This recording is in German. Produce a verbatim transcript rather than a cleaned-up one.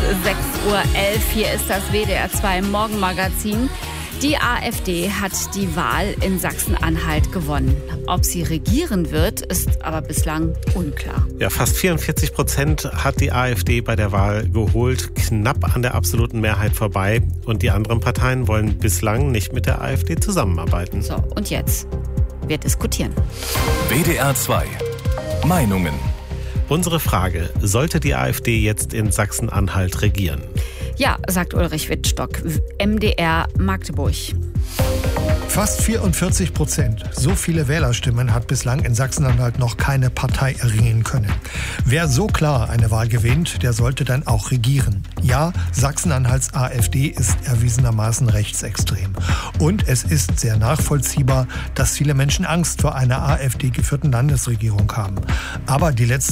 sechs Uhr elf. Hier ist das W D R zwei Morgenmagazin. Die AfD hat die Wahl in Sachsen-Anhalt gewonnen. Ob sie regieren wird, ist aber bislang unklar. Ja, fast vierundvierzig Prozent hat die AfD bei der Wahl geholt, knapp an der absoluten Mehrheit vorbei. Und die anderen Parteien wollen bislang nicht mit der AfD zusammenarbeiten. So, und jetzt? Wir diskutieren. W D R zwei Meinungen. Unsere Frage: Sollte die AfD jetzt in Sachsen-Anhalt regieren? Ja, sagt Ulrich Wittstock, M D R Magdeburg. Fast vierundvierzig Prozent. So viele Wählerstimmen hat bislang in Sachsen-Anhalt noch keine Partei erringen können. Wer so klar eine Wahl gewinnt, der sollte dann auch regieren. Ja, Sachsen-Anhalts AfD ist erwiesenermaßen rechtsextrem. Und es ist sehr nachvollziehbar, dass viele Menschen Angst vor einer AfD-geführten Landesregierung haben. Aber die letzten